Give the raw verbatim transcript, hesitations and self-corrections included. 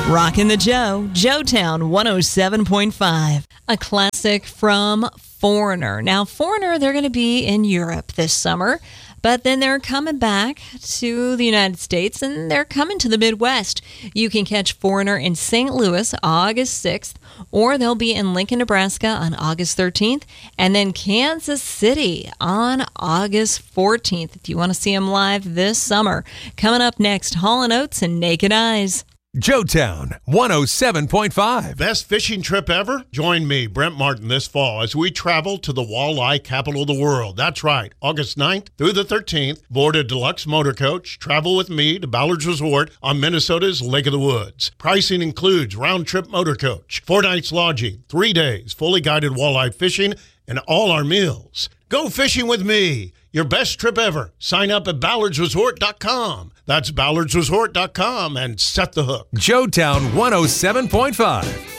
Rockin' the Joe, Joetown one oh seven point five. A classic from Foreigner. Now, Foreigner, they're going to be in Europe this summer, but then they're coming back to the United States, and they're coming to the Midwest. You can catch Foreigner in Saint Louis August sixth, or they'll be in Lincoln, Nebraska on August thirteenth, and then Kansas City on August fourteenth, if you want to see them live this summer. Coming up next, Hall and Oates and Naked Eyes. Joetown one oh seven point five. Best fishing trip ever? Join me, Brent Martin, this fall as we travel to the walleye capital of the world. That's right, August ninth through the thirteenth. Board a deluxe motor coach. Travel with me to Ballard's Resort on Minnesota's Lake of the Woods. Pricing includes round-trip motor coach, four nights lodging, three days, fully guided walleye fishing, and all our meals. Go fishing with me. Your best trip ever. Sign up at ballards resort dot com. That's ballards resort dot com and set the hook. Joetown one oh seven point five.